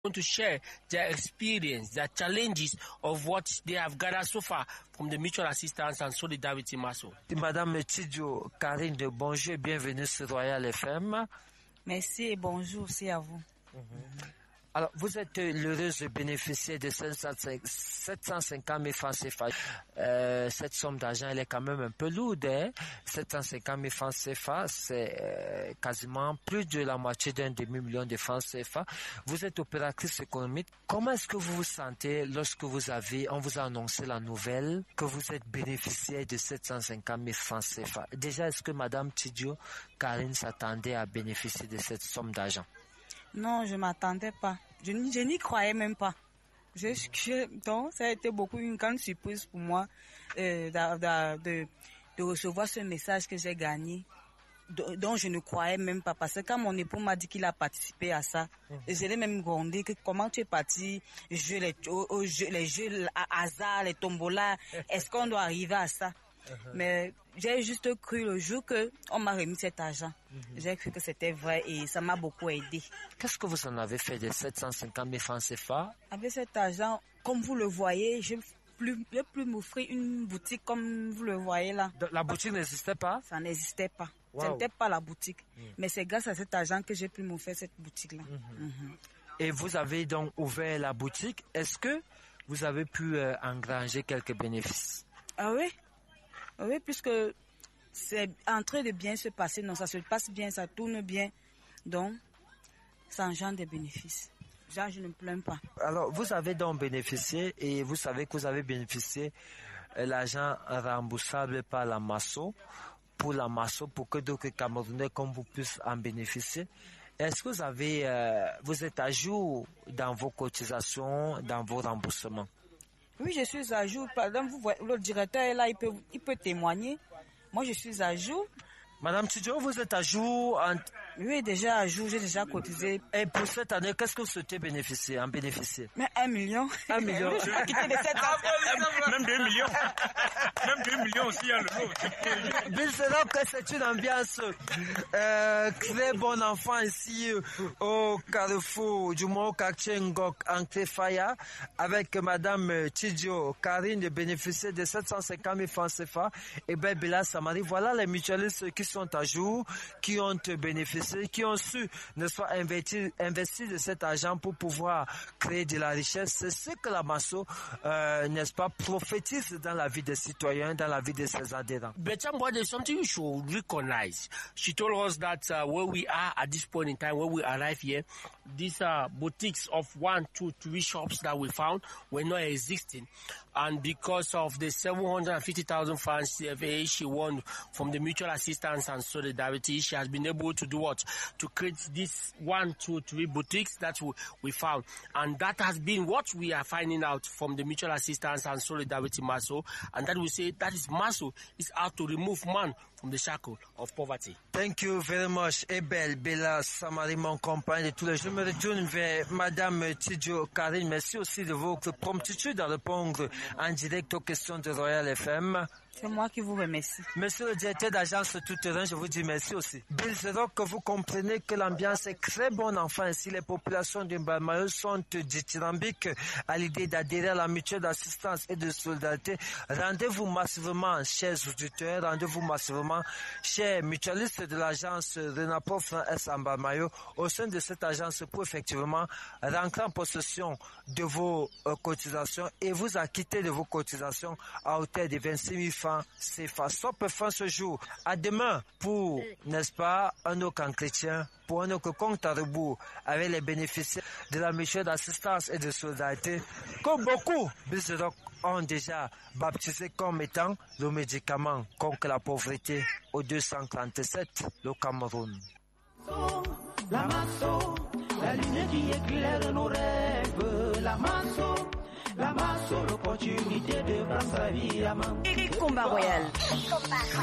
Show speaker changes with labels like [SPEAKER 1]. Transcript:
[SPEAKER 1] going to share their experience, their challenges of what they have gathered so far from the Mutual Assistance and Solidarity Masso.
[SPEAKER 2] Madame Tidjo Karine, bonjour et bienvenue sur Royal FM.
[SPEAKER 3] Merci et bonjour aussi à vous.
[SPEAKER 2] Alors, vous êtes l'heureuse bénéficiaire de 750 000 francs CFA. Cette somme d'argent, elle est quand même un peu lourde. 750 000 francs CFA, c'est quasiment plus de la moitié d'un demi-million de francs CFA. Vous êtes opératrice économique. Comment est-ce que vous vous sentez lorsque on vous a annoncé la nouvelle que vous êtes bénéficiaire de 750 000 francs CFA? Déjà, est-ce que Madame Tidjo Karine s'attendait à bénéficier de cette somme d'argent?
[SPEAKER 3] Non, je m'attendais pas. Je n'y croyais même pas. Donc, ça a été une grande surprise pour moi de recevoir ce message que j'ai gagné, dont je ne croyais même pas. Parce que quand mon époux m'a dit qu'il a participé à ça, je l'ai même grondé que comment tu es parti jouer les jeux à hasard, les tombolas, est-ce qu'on doit arriver à ça? Mais j'ai juste cru le jour qu'on m'a remis cet argent. J'ai cru que c'était vrai et ça m'a beaucoup aidé.
[SPEAKER 2] Qu'est-ce que vous en avez fait de 750 000 francs CFA? Avec
[SPEAKER 3] cet argent, comme vous le voyez, je n'ai plus m'offrir une boutique comme vous le voyez là.
[SPEAKER 2] La boutique n'existait pas?
[SPEAKER 3] Ça n'existait pas. Wow. Ce n'était pas la boutique. Mais c'est grâce à cet argent que j'ai pu m'offrir cette boutique-là.
[SPEAKER 2] Et vous avez donc ouvert la boutique. Est-ce que vous avez pu engranger quelques bénéfices?
[SPEAKER 3] Ah oui? Oui, puisque c'est en train de bien se passer, non, ça se passe bien, ça tourne bien, donc ça engendre des bénéfices. Genre, je ne me plains pas.
[SPEAKER 2] Alors, vous avez donc bénéficié et vous savez que vous avez bénéficié l'argent remboursable par la Masso, pour que d'autres Camerounais comme vous puissent en bénéficier. Est-ce que vous êtes à jour dans vos cotisations, dans vos remboursements?
[SPEAKER 3] Oui, je suis à jour. Par exemple, vous voyez, le directeur est là, il peut témoigner. Moi, je suis à jour.
[SPEAKER 2] Madame Tidjo, vous êtes à jour?
[SPEAKER 3] Oui, déjà à jour, j'ai déjà cotisé.
[SPEAKER 2] Et pour cette année, qu'est-ce que vous souhaitez en bénéficier?
[SPEAKER 3] Mais 1 million.
[SPEAKER 2] 1 million.
[SPEAKER 3] Je vais quitter les 7
[SPEAKER 4] Même 2 millions. Même 2 millions aussi, il y a le lot.
[SPEAKER 2] C'est donc que c'est une ambiance très bon enfant ici au carrefour du Mont quartier Ngok en Faya avec Madame Tidjo Karine, de bénéficier de 750 000 francs CFA et Bella Samari. Voilà les mutualistes qui sont à jour, qui ont bénéficié, qui ont su, n'est-ce pas, investir de cet argent pour pouvoir créer de la richesse. C'est ce que la Masso, n'est-ce pas, prophétise dans la vie des citoyens, dans la vie de ses adhérents.
[SPEAKER 1] But there's something you should recognize. She told us that where we are at this point in time, when we arrive here, these boutiques of 1, 2, 3 shops that we found were not existing. And because of the 750,000 francs CFA she won from the Mutual Assistance and Solidarity, she has been able to do what? To create these 1, 2, 3 boutiques that we found. And that has been what we are finding out from the Mutual Assistance and Solidarity Masso. And that we say that is Masso is out to remove man from the shackle of poverty.
[SPEAKER 2] Thank you very much, Bella Samari, mon compagne de tous les jours. Je me retourne vers Madame Tidjo Karine. Merci aussi de votre promptitude à répondre en direct aux questions de Royal FM.
[SPEAKER 3] C'est moi qui vous remercie.
[SPEAKER 2] Monsieur le directeur d'agence tout-terrain, je vous dis merci aussi. Bilzero, que vous comprenez que l'ambiance est très bonne enfin ici. Les populations de Mbamayo sont dithyrambiques à l'idée d'adhérer à la mutuelle d'assistance et de solidarité. Rendez-vous massivement, chers auditeurs, rendez-vous massivement, chers mutualistes de l'agence Renaprof S Mbamayo, au sein de cette agence pour effectivement rentrer en possession de vos cotisations et vous acquitter de vos cotisations à hauteur de 26 000 francs CFA. Stop fin ce jour. À demain pour, n'est-ce pas, un autre chrétien, pour un autre compte à rebours avec les bénéficiaires de la mutuelle d'assistance et de solidarité, comme beaucoup ont déjà baptisé comme étant le médicament contre la pauvreté au 237, le Cameroun.
[SPEAKER 5] La Masso, la lumière qui éclaire nos rêves, la Masso, l'opportunité de prendre sa vie à main.
[SPEAKER 3] Combat Royal.